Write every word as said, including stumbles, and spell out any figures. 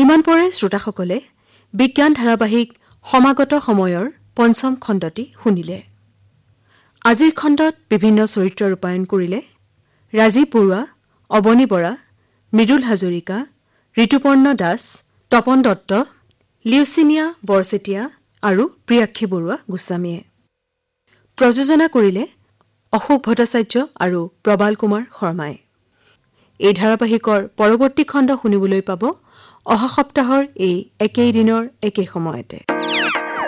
ইমান পৰে শ্ৰোতাসকলে বিজ্ঞান ধাৰাবাহিক সমাগত সময়ৰ পঞ্চম খণ্ডটি শুনিলে। আজিৰ খণ্ডত বিভিন্ন চৰিত্ৰ ৰূপায়ণ কৰিলে ৰাজীৱ বৰুৱা, অৱনী বৰা, মৃদুল হাজৰিকা, ঋতুপৰ্ণ দাস, তপন দত্ত, লিউচিনিয়া বৰচেতিয়া আৰু প্ৰিয়াক্ষী বৰুৱা গোস্বামীয়ে। প্ৰযোজনা কৰিলে অশোক ভট্টাচাৰ্য আৰু প্ৰবাল কুমাৰ শৰ্মাই। এই ধাৰাবাহিকৰ পৰৱৰ্তী খণ্ড শুনিবলৈ পাব অহা সপ্তাহৰ এই একেই দিনৰ একে সময়তে।